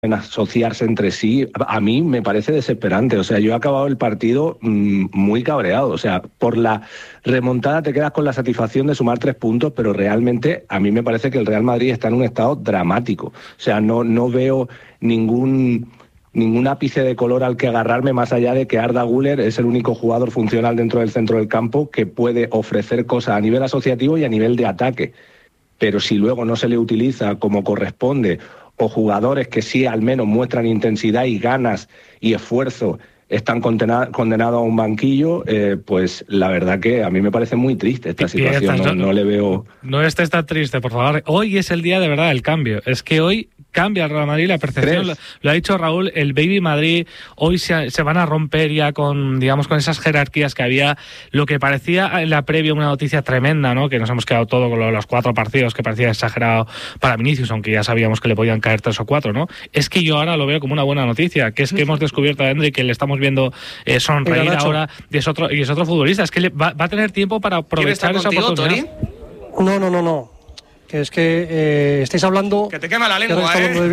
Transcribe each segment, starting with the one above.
en asociarse entre sí, a mí me parece desesperante. O sea, yo he acabado el partido muy cabreado. O sea, por la remontada te quedas con la satisfacción de sumar 3 puntos, pero realmente a mí me parece que el Real Madrid está en un estado dramático. O sea, no veo ningún ápice de color al que agarrarme, más allá de que Arda Güler es el único jugador funcional dentro del centro del campo que puede ofrecer cosas a nivel asociativo y a nivel de ataque. Pero si luego no se le utiliza como corresponde, o jugadores que sí al menos muestran intensidad y ganas y esfuerzo están condenados a un banquillo, pues la verdad que a mí me parece muy triste esta situación. No le veo... No estés tan triste, por favor. Hoy es el día de verdad del cambio. Es que hoy cambia el Real Madrid, la percepción, lo ha dicho Raúl, el Baby Madrid, hoy se van a romper ya con, digamos, con esas jerarquías que había, lo que parecía en la previa una noticia tremenda, ¿no? Que nos hemos quedado todo con los 4 partidos, que parecía exagerado para Vinicius, aunque ya sabíamos que le podían caer 3 o 4, ¿no? Es que yo ahora lo veo como una buena noticia, que es que hemos descubierto a Endrick, que le estamos viendo sonreír ahora, y es otro futbolista, es que va a tener tiempo para aprovechar esa oportunidad. Tori? No. Que es que estáis hablando... Que te quema la lengua,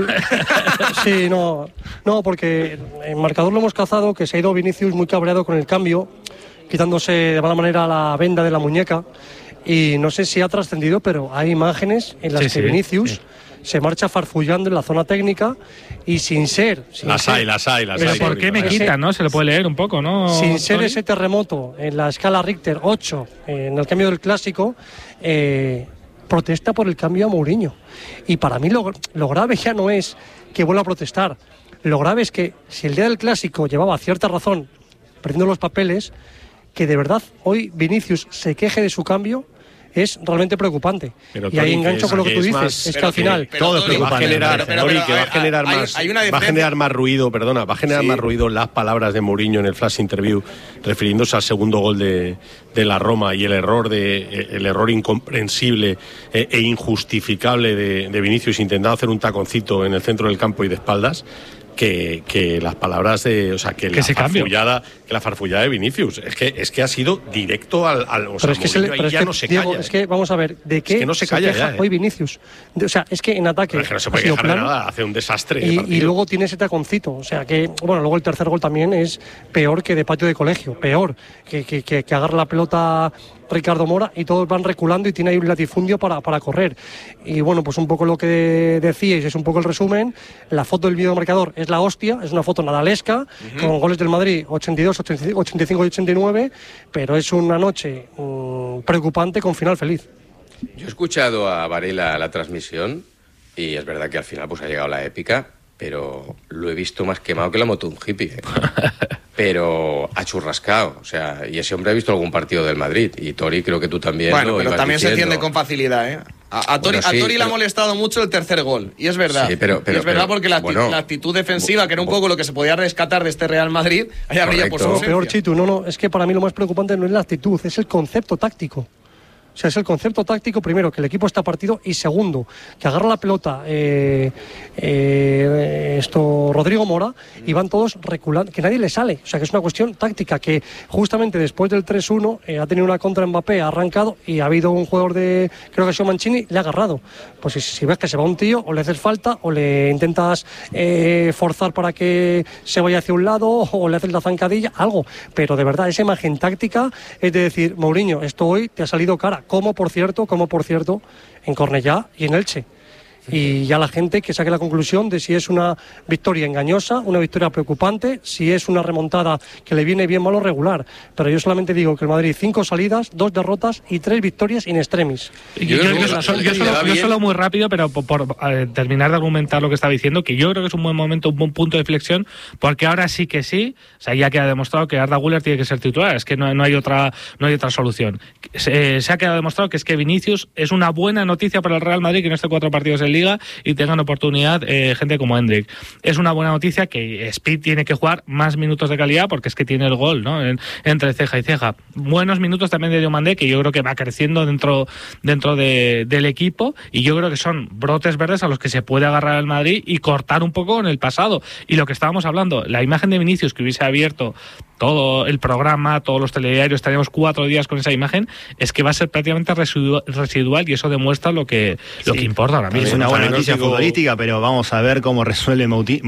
Sí, no, porque en marcador lo hemos cazado, que se ha ido Vinicius muy cabreado con el cambio, quitándose de mala manera la venda de la muñeca, y no sé si ha trascendido, pero hay imágenes en las que Vinicius se marcha farfullando en la zona técnica y sin ser... Las hay. Pero ¿por qué me quitan, no? Se le puede leer un poco, ¿no? Sin ser ese terremoto en la escala Richter 8, en el cambio del clásico, protesta por el cambio a Mourinho. Y para mí lo grave ya no es que vuelva a protestar. Lo grave es que si el día del clásico llevaba cierta razón perdiendo los papeles, que de verdad hoy Vinicius se queje de su cambio es realmente preocupante. Pero, y ahí engancho con lo que tú dices, es que al final todo es preocupante. Va a generar más ruido, más ruido las palabras de Mourinho en el flash interview refiriéndose al segundo gol de la Roma y el error incomprensible e injustificable de Vinicius intentando hacer un taconcito en el centro del campo y de espaldas. Que las palabras de, o sea, que la farfullada de Vinicius es que ha sido directo al o sea, no se Diego, calla. Es que vamos a ver, ¿de qué no se calla queja hoy Vinicius? O sea, es que en ataque pero es que no se puede quejar de nada, hace un desastre y luego tiene ese taconcito, o sea que bueno, luego el tercer gol también es peor que de patio de colegio, peor que agarra la pelota Ricardo Mora y todos van reculando y tiene ahí un latifundio para correr. Y bueno, pues un poco lo que decíais es un poco el resumen. La foto del videomarcador es la hostia, es una foto nadalesca, con goles del Madrid 82, 85 y 89, pero es una noche preocupante con final feliz. Yo he escuchado a Varela la transmisión y es verdad que al final pues ha llegado la épica, pero lo he visto más quemado que la moto de un hippie. Pero ha churrascado, o sea, y ese hombre ha visto algún partido del Madrid, y Tori creo que tú también. Bueno, pero también se entiende con facilidad, ¿eh? A Tori le ha molestado mucho el tercer gol, y es verdad. Sí, pero es verdad porque la actitud defensiva, que era un poco lo que se podía rescatar de este Real Madrid, haya brillado por su ausencia. Peor, Chitu, no, es que para mí lo más preocupante no es la actitud, es el concepto táctico. O sea, es el concepto táctico, primero, que el equipo está partido, y segundo, que agarra la pelota Rodrigo Mora y van todos reculando, que nadie le sale. O sea, que es una cuestión táctica, que justamente después del 3-1 ha tenido una contra Mbappé, ha arrancado y ha habido un jugador creo que ha sido Mancini, le ha agarrado. Pues si ves que se va un tío, o le haces falta, o le intentas forzar para que se vaya hacia un lado, o le haces la zancadilla, algo. Pero de verdad, esa imagen táctica es de decir, Mourinho, esto hoy te ha salido cara. Como por cierto, en Cornellá y en Elche. Y ya la gente que saque la conclusión de si es una victoria engañosa, una victoria preocupante, si es una remontada que le viene bien, mal o regular. Pero yo solamente digo que el Madrid 5 salidas, 2 derrotas y 3 victorias in extremis. Yo solo muy rápido, pero por terminar de argumentar lo que estaba diciendo, que yo creo que es un buen momento, un buen punto de inflexión, porque ahora sí, o sea, ya queda demostrado que Arda Güler tiene que ser titular, es que no hay otra solución. Se ha quedado demostrado que es que Vinicius es una buena noticia para el Real Madrid, que no esté 4 partidos en Liga y tengan oportunidad gente como Endrick. Es una buena noticia que Speed tiene que jugar más minutos de calidad, porque es que tiene el gol, ¿no? Entre ceja y ceja. Buenos minutos también de Diomandé, que yo creo que va creciendo dentro del equipo, y yo creo que son brotes verdes a los que se puede agarrar el Madrid y cortar un poco en el pasado. Y lo que estábamos hablando, la imagen de Vinicius que hubiese abierto todo el programa, todos los telediarios, estaríamos 4 días con esa imagen, es que va a ser prácticamente residual y eso demuestra lo que importa ahora mismo. Es una buena noticia futbolística, pero vamos a ver cómo resuelve